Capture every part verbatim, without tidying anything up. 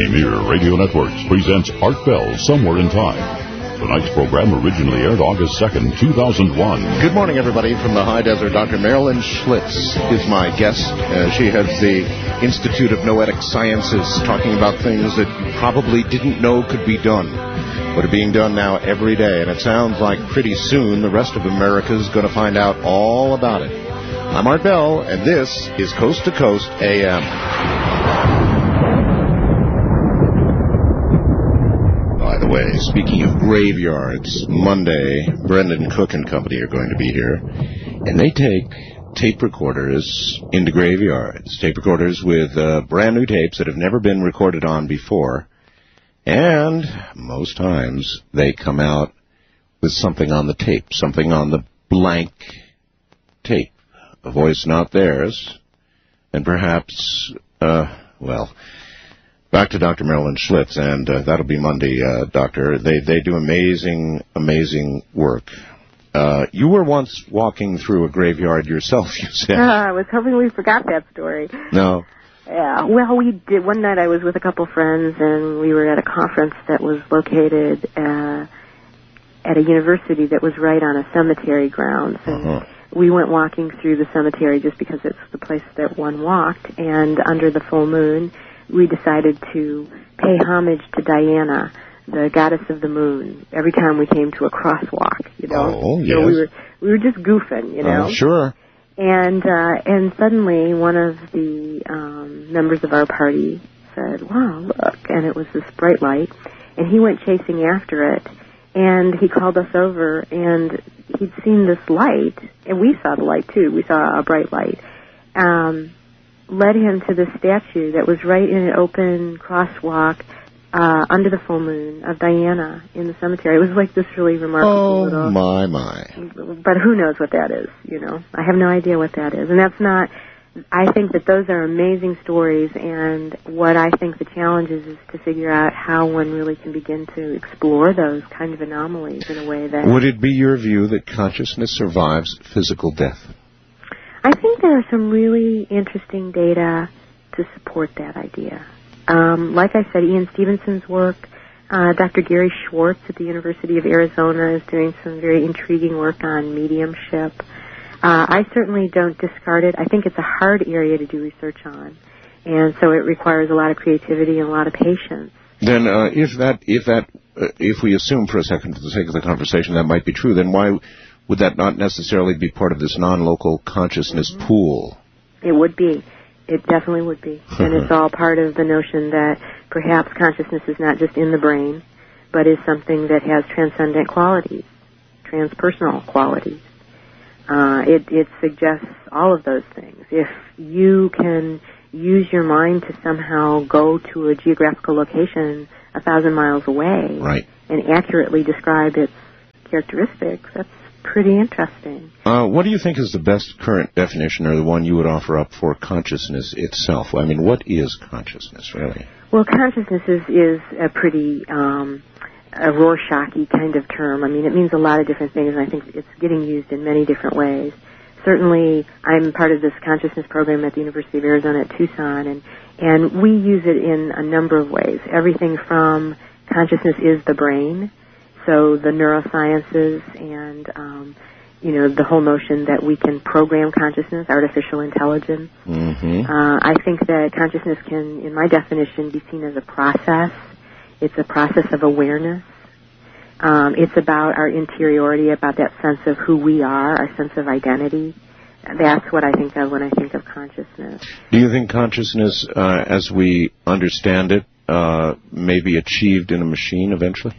Premier Radio Networks presents Art Bell Somewhere in Time. Tonight's program originally aired August second, two thousand one. Good morning, everybody. From the high desert, Doctor Marilyn Schlitz is my guest. Uh, she heads the Institute of Noetic Sciences, talking about things that you probably didn't know could be done, but are being done now every day. And it sounds like pretty soon the rest of America is going to find out all about it. I'm Art Bell, and this is Coast to Coast A M. By the way, speaking of graveyards, Monday, Brendan Cook and Company are going to be here, and they take tape recorders into graveyards, tape recorders with uh, brand new tapes that have never been recorded on before, and most times they come out with something on the tape, something on the blank tape. A voice not theirs, and perhaps, uh, well, back to Doctor Marilyn Schlitz, and uh, that'll be Monday, uh, Doctor. They they do amazing, amazing work. Uh, you were once walking through a graveyard yourself, you said. Uh, I was hoping we forgot that story. No. Yeah, well, we did. One night I was with a couple friends, and we were at a conference that was located uh, at a university that was right on a cemetery grounds. And uh-huh. we went walking through the cemetery just because it's the place that one walked, and under the full moon, we decided to pay homage to Diana, the goddess of the moon, every time we came to a crosswalk, you know. Oh, yes. So we were we were just goofing, you know. Uh, sure. And uh, and suddenly one of the um, members of our party said, "Wow, look!" And it was this bright light, and he went chasing after it, and he called us over, and he'd seen this light, and we saw the light too. We saw a bright light. Um, led him to this statue that was right in an open crosswalk uh, under the full moon of Diana in the cemetery. It was like this really remarkable oh, little... Oh, my, my. But who knows what that is, you know? I have no idea what that is. And that's not... I think that those are amazing stories, and what I think the challenge is is to figure out how one really can begin to explore those kind of anomalies in a way that... Would it be your view that consciousness survives physical death? I think there are some really interesting data to support that idea. Um, like I said, Ian Stevenson's work, uh, Doctor Gary Schwartz at the University of Arizona is doing some very intriguing work on mediumship. Uh, I certainly don't discard it. I think it's a hard area to do research on, and so it requires a lot of creativity and a lot of patience. Then, uh, if that, if that, uh, if we assume for a second, for the sake of the conversation, that might be true, then why would that not necessarily be part of this non-local consciousness mm-hmm. pool? It would be. It definitely would be. And it's all part of the notion that perhaps consciousness is not just in the brain, but is something that has transcendent qualities, transpersonal qualities. Uh, it, it suggests all of those things. If you can use your mind to somehow go to a geographical location a thousand miles away right. and accurately describe its characteristics, that's pretty interesting. Uh, what do you think is the best current definition, or the one you would offer up for consciousness itself? I mean, what is consciousness, really? Well, consciousness is, is a pretty... Um, a Rorschach-y kind of term. I mean, it means a lot of different things, and I think it's getting used in many different ways. Certainly, I'm part of this consciousness program at the University of Arizona at Tucson, and, and we use it in a number of ways. Everything from consciousness is the brain, so the neurosciences and, um, you know, the whole notion that we can program consciousness, artificial intelligence. Mm-hmm. Uh, I think that consciousness can, in my definition, be seen as a process. It's a process of awareness. Um, it's about our interiority, about that sense of who we are, our sense of identity. That's what I think of when I think of consciousness. Do you think consciousness, uh, as we understand it, uh, may be achieved in a machine eventually?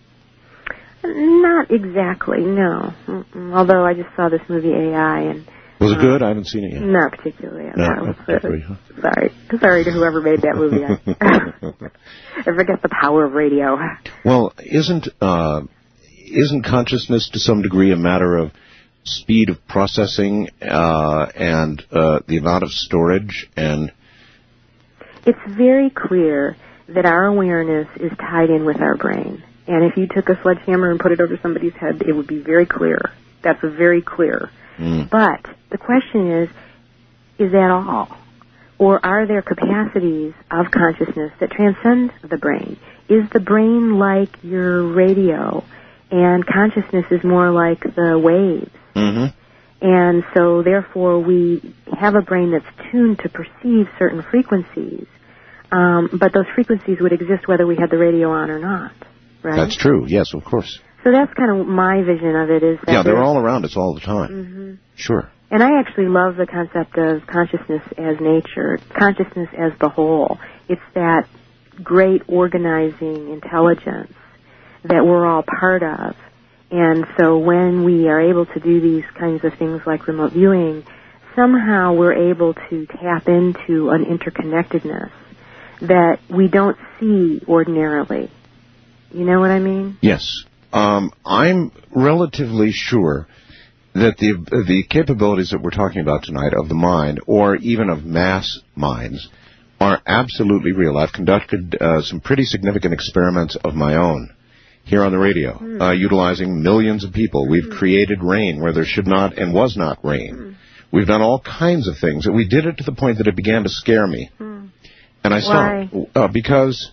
Not exactly, no. Mm-mm. Although I just saw this movie A I, and was it uh, good? I haven't seen it yet. Not particularly. No, that not particularly. Huh? Sorry, sorry to whoever made that movie. I forget the power of radio. Well, isn't uh, isn't consciousness to some degree a matter of speed of processing uh, and uh, the amount of storage? And it's very clear that our awareness is tied in with our brain. And if you took a sledgehammer and put it over somebody's head, it would be very clear. That's very clear. Mm. But the question is, is that all? Or are there capacities of consciousness that transcend the brain? Is the brain like your radio, and consciousness is more like the waves? Mm-hmm. And so, therefore, we have a brain that's tuned to perceive certain frequencies, um, but those frequencies would exist whether we had the radio on or not, right? That's true, yes, of course. So that's kind of my vision of it. Is that yeah, they're all around us all the time. Mm-hmm. Sure. And I actually love the concept of consciousness as nature, consciousness as the whole. It's that great organizing intelligence that we're all part of. And so when we are able to do these kinds of things like remote viewing, somehow we're able to tap into an interconnectedness that we don't see ordinarily. You know what I mean? Yes. Um, I'm relatively sure that the the capabilities that we're talking about tonight of the mind, or even of mass minds, are absolutely real. I've conducted uh, some pretty significant experiments of my own here on the radio, mm. uh, utilizing millions of people. We've mm. created rain where there should not and was not rain. Mm. We've done all kinds of things. And we did it to the point that it began to scare me. Mm. And I stopped. Why? Uh, because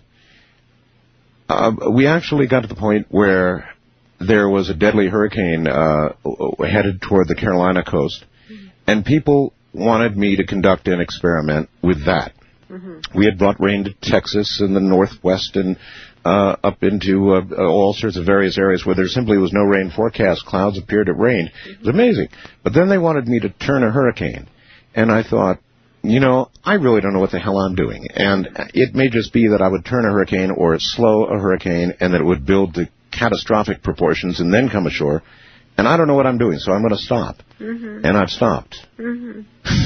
uh, we actually got to the point where there was a deadly hurricane uh, headed toward the Carolina coast, mm-hmm. and people wanted me to conduct an experiment with that. Mm-hmm. We had brought rain to Texas and the Northwest and uh, up into uh, all sorts of various areas where there simply was no rain forecast. Clouds appeared, it rained. Mm-hmm. It was amazing. But then they wanted me to turn a hurricane, and I thought, you know, I really don't know what the hell I'm doing. And it may just be that I would turn a hurricane or slow a hurricane and that it would build to catastrophic proportions and then come ashore, and I don't know what I'm doing, so I'm going to stop. Mm-hmm. And I've stopped. Mm-hmm.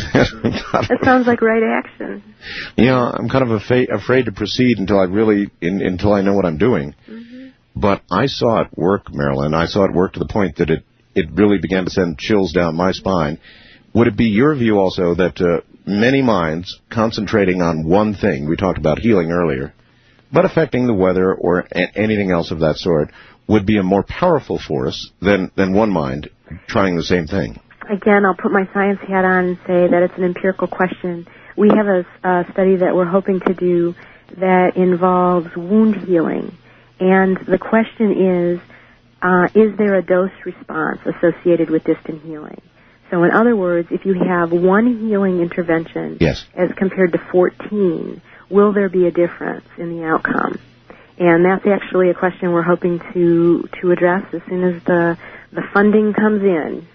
That sounds like right action. Yeah, I'm kind of afraid, afraid to proceed until I really, in, until I know what I'm doing. Mm-hmm. But I saw it work, Marilyn. I saw it work to the point that it, it really began to send chills down my spine. Would it be your view also that uh, many minds concentrating on one thing, we talked about healing earlier, but affecting the weather or a- anything else of that sort, would be a more powerful force than, than one mind trying the same thing? Again, I'll put my science hat on and say that it's an empirical question. We have a, a study that we're hoping to do that involves wound healing. And the question is, uh, is there a dose response associated with distant healing? So in other words, if you have one healing intervention yes. as compared to fourteen, will there be a difference in the outcome? And that's actually a question we're hoping to to address as soon as the the funding comes in.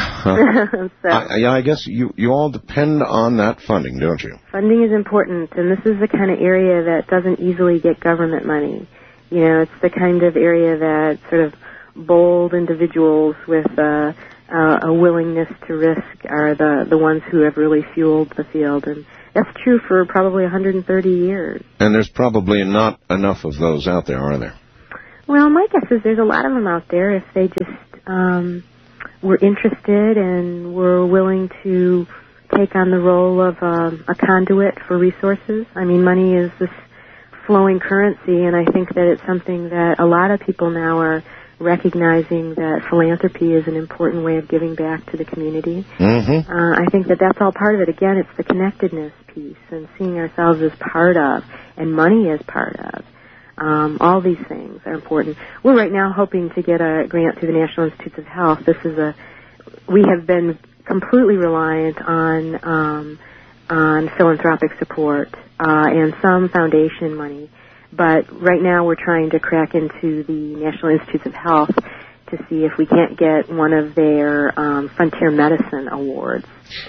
so, I, yeah, I guess you, you all depend on that funding, don't you? Funding is important, and this is the kind of area that doesn't easily get government money. You know, it's the kind of area that sort of bold individuals with uh, uh, a willingness to risk are the, the ones who have really fueled the field. And that's true for probably one hundred thirty years. And there's probably not enough of those out there, are there? Well, my guess is there's a lot of them out there if they just um, were interested and were willing to take on the role of um, a conduit for resources. I mean, money is this flowing currency, and I think that it's something that a lot of people now are recognizing that philanthropy is an important way of giving back to the community. Mm-hmm. Uh, I think that that's all part of it. Again, it's the connectedness piece and seeing ourselves as part of and money as part of. Um, all these things are important. We're right now hoping to get a grant through the National Institutes of Health. This is a, we have been completely reliant on um, on philanthropic support uh, and some foundation money. But right now we're trying to crack into the National Institutes of Health to see if we can't get one of their um, Frontier Medicine awards.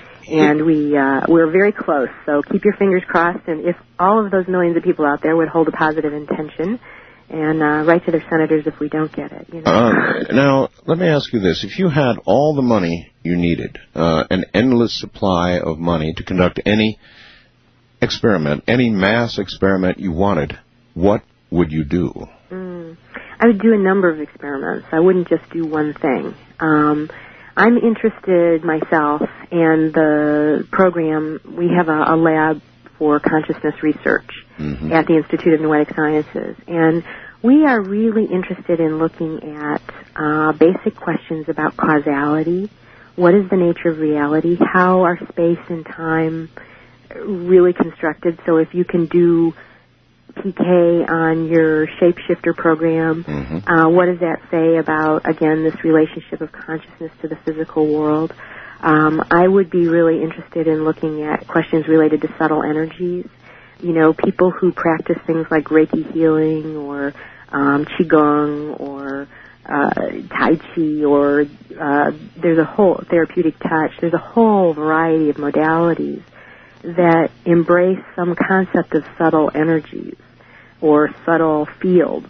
And we, uh, we're very close, so keep your fingers crossed. And if all of those millions of people out there would hold a positive intention and uh, write to their senators if we don't get it. You know? uh, now, let me ask you this. If you had all the money you needed, uh, an endless supply of money to conduct any experiment, any mass experiment you wanted, what would you do? Mm. I would do a number of experiments. I wouldn't just do one thing. Um, I'm interested myself, and the program, we have a, a lab for consciousness research mm-hmm. at the Institute of Noetic Sciences, and we are really interested in looking at uh, basic questions about causality. What is the nature of reality? How are space and time really constructed. So if you can do P K on your shapeshifter program, Mm-hmm. uh, what does that say about, again, this relationship of consciousness to the physical world? Um, I would be really interested in looking at questions related to subtle energies. You know, people who practice things like Reiki healing or um, Qigong or uh, Tai Chi or uh, there's a whole therapeutic touch. There's a whole variety of modalities that embrace some concept of subtle energies or subtle fields.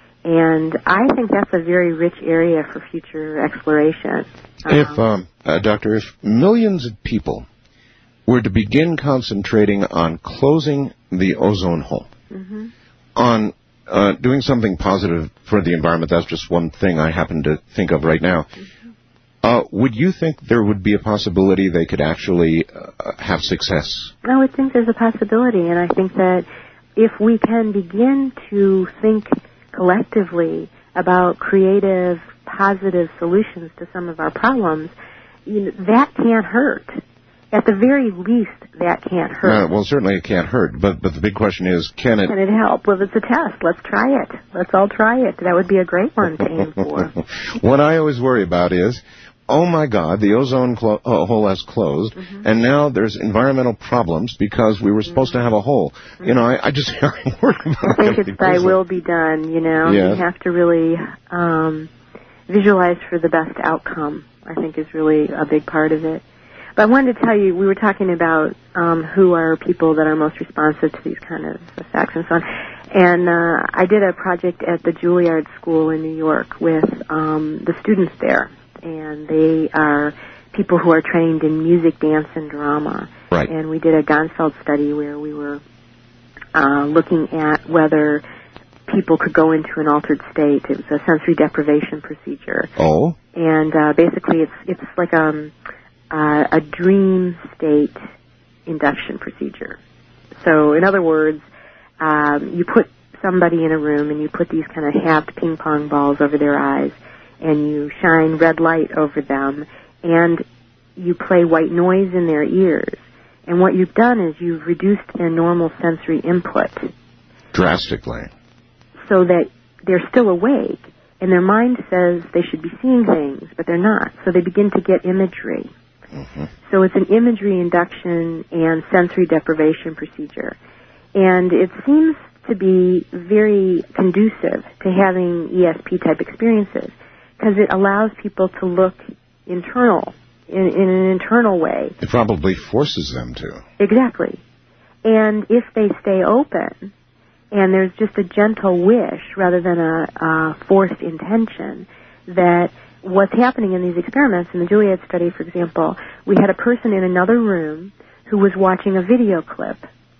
And I think that's a very rich area for future exploration. If, Um, um, uh, Doctor, if millions of people were to begin concentrating on closing the ozone hole, mm-hmm. on uh, doing something positive for the environment, that's just one thing I happen to think of right now, mm-hmm. uh, would you think there would be a possibility they could actually uh, have success? I would think there's a possibility, and I think that if we can begin to think collectively about creative, positive solutions to some of our problems, you know, that can't hurt. At the very least, that can't hurt. Uh, well, certainly it can't hurt, but but the big question is, can it... Can it help? Well, it's a test. Let's try it. Let's all try it. That would be a great one to aim for. What I always worry about is, oh my God, the ozone clo- uh, hole has closed, mm-hmm. and now there's environmental problems because we were supposed mm-hmm. to have a hole. Mm-hmm. You know, I, I just worry about I think it's thy will be done, you know. Yes. You have to really um, visualize for the best outcome, I think is really a big part of it. But I wanted to tell you, we were talking about um, who are people that are most responsive to these kind of effects and so on. And uh, I did a project at the Juilliard School in New York with um, the students there. And they are people who are trained in music, dance, and drama. Right. And we did a Gonfeld study where we were uh, looking at whether people could go into an altered state. It was a sensory deprivation procedure. Oh. And uh, basically it's it's like um, uh, a dream state induction procedure. So in other words, um, you put somebody in a room and you put these kind of halved ping pong balls over their eyes, and you shine red light over them, and you play white noise in their ears. And what you've done is you've reduced their normal sensory input. Drastically. So that they're still awake, and their mind says they should be seeing things, but they're not. So they begin to get imagery. Mm-hmm. So it's an imagery induction and sensory deprivation procedure. And it seems to be very conducive to having E S P-type experiences, because it allows people to look internal, in, in an internal way. It probably forces them to. Exactly. And if they stay open, and there's just a gentle wish rather than a, a forced intention, that what's happening in these experiments, in the Juilliard study, for example, we had a person in another room who was watching a video clip.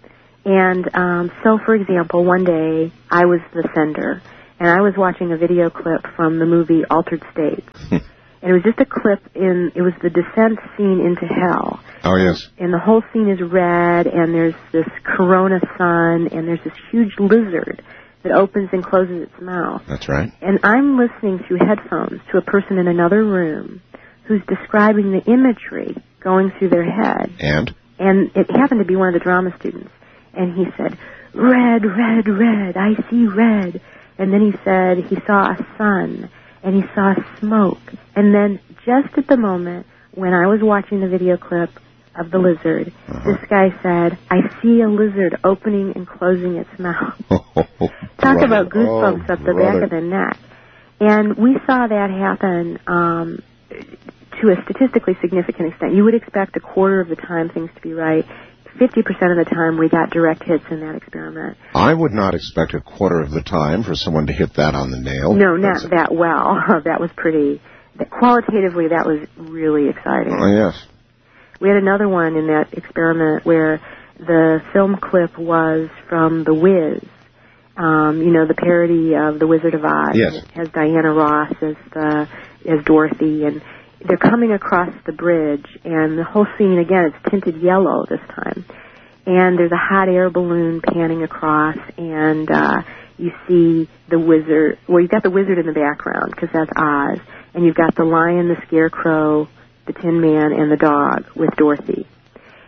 And um, so, for example, one day I was the sender, and I was watching a video clip from the movie Altered States. And it was just a clip in, it was the descent scene into hell. Oh, yes. And the whole scene is red, and there's this corona sun, and there's this huge lizard that opens and closes its mouth. That's right. And I'm listening through headphones to a person in another room who's describing the imagery going through their head. And? And it happened to be one of the drama students. And he said, red, red, red, I see red. And then he said he saw a sun, and he saw smoke. And then just at the moment when I was watching the video clip of the lizard, uh-huh. this guy said, I see a lizard opening and closing its mouth. Oh, Talk brother. about goosebumps oh, up the brother. back of the neck. And we saw that happen um, to a statistically significant extent. You would expect a quarter of the time things to be right. fifty percent of the time we got direct hits in that experiment. I would not expect a quarter of the time for someone to hit that on the nail. No, not That's that well. That was pretty... That qualitatively, that was really exciting. Oh, yes. We had another one in that experiment where the film clip was from The Wiz. Um, you know, the parody of The Wizard of Oz. Yes. It has Diana Ross as the, as Dorothy, and they're coming across the bridge, and the whole scene, again, it's tinted yellow this time. And there's a hot air balloon panning across, and uh, you see the wizard. Well, you've got the wizard in the background, because that's Oz. And you've got the lion, the scarecrow, the Tin Man, and the dog with Dorothy.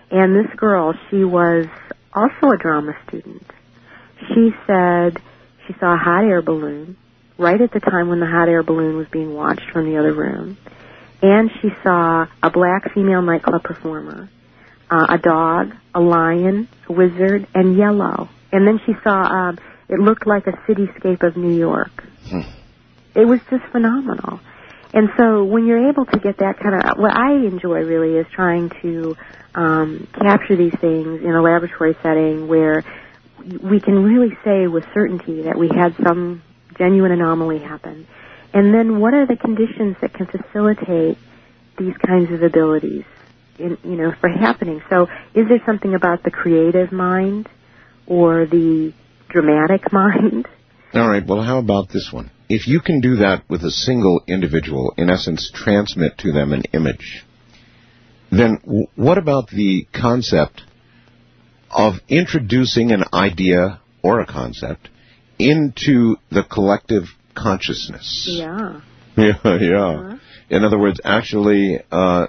And this girl, she was also a drama student. She said she saw a hot air balloon right at the time when the hot air balloon was being watched from the other room. And she saw a black female nightclub performer, uh, a dog, a lion, a wizard, and yellow. And then she saw, um, it looked like a cityscape of New York. Hmm. It was just phenomenal. And so when you're able to get that kind of, what I enjoy really is trying to um, capture these things in a laboratory setting where we can really say with certainty that we had some genuine anomaly happen. And then what are the conditions that can facilitate these kinds of abilities, in, you know, for happening? So is there something about the creative mind or the dramatic mind? All right, well, how about this one? If you can do that with a single individual, in essence, transmit to them an image, then w- what about the concept of introducing an idea or a concept into the collective consciousness? Yeah. Yeah, yeah. Uh-huh. In other words, actually uh,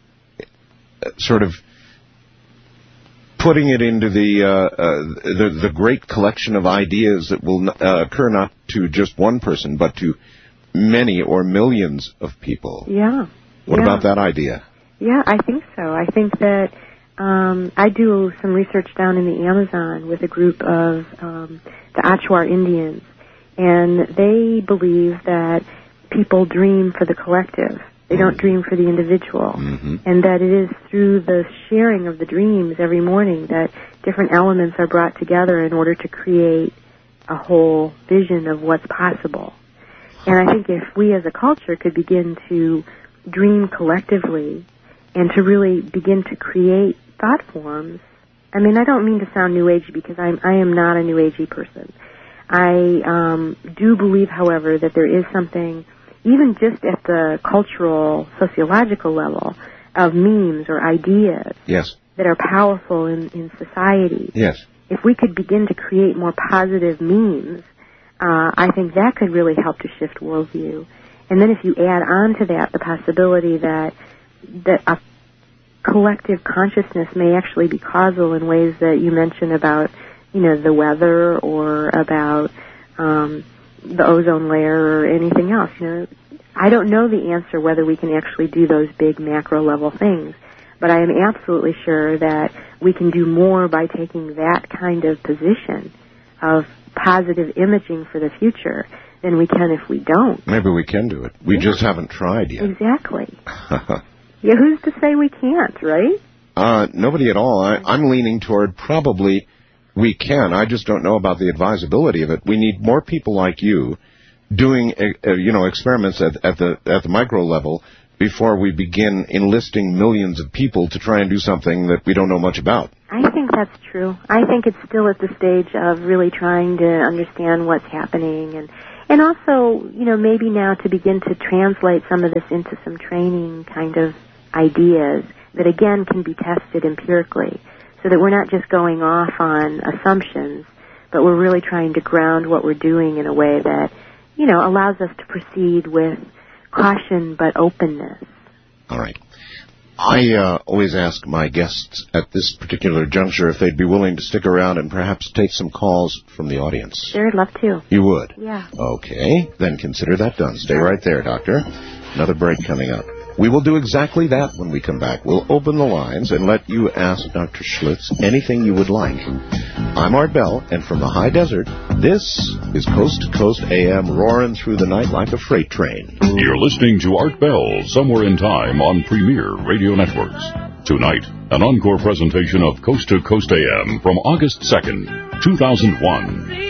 sort of putting it into the, uh, uh, the the great collection of ideas that will uh, occur not to just one person, but to many or millions of people. Yeah. What yeah. about that idea? Yeah, I think so. I think that um, I do some research down in the Amazon with a group of um, the Achuar Indians, and they believe that people dream for the collective. They don't dream for the individual. Mm-hmm. And that it is through the sharing of the dreams every morning that different elements are brought together in order to create a whole vision of what's possible. And I think if we as a culture could begin to dream collectively and to really begin to create thought forms, I mean, I don't mean to sound New Agey because I'm, I am not a New Agey person. I um, do believe, however, that there is something, even just at the cultural, sociological level, of memes or ideas yes. that are powerful in, in society. Yes. If we could begin to create more positive memes, uh, I think that could really help to shift worldview. And then if you add on to that the possibility that that a collective consciousness may actually be causal in ways that you mentioned about, you know, the weather or about um, the ozone layer or anything else. You know, I don't know the answer whether we can actually do those big macro level things, but I am absolutely sure that we can do more by taking that kind of position of positive imaging for the future than we can if we don't. Maybe we can do it. We yeah. just haven't tried yet. Exactly. Yeah, who's to say we can't, right? Uh, nobody at all. I, I'm leaning toward probably we can. I just don't know about the advisability of it. We need more people like you doing, uh, you know, experiments at, at the at the micro level before we begin enlisting millions of people to try and do something that we don't know much about. I think that's true. I think it's still at the stage of really trying to understand what's happening, and and also, you know, maybe now to begin to translate some of this into some training kind of ideas that, again, can be tested empirically, so that we're not just going off on assumptions, but we're really trying to ground what we're doing in a way that, you know, allows us to proceed with caution but openness. All right. I uh, always ask my guests at this particular juncture if they'd be willing to stick around and perhaps take some calls from the audience. Sure, I'd love to. You would? Yeah. Okay, then consider that done. Stay right there, Doctor. Another break coming up. We will do exactly that when we come back. We'll open the lines and let you ask Doctor Schlitz anything you would like. I'm Art Bell, and from the high desert, this is Coast to Coast A M, roaring through the night like a freight train. You're listening to Art Bell, Somewhere in Time on Premier Radio Networks. Tonight, an encore presentation of Coast to Coast A M from August second, two thousand one.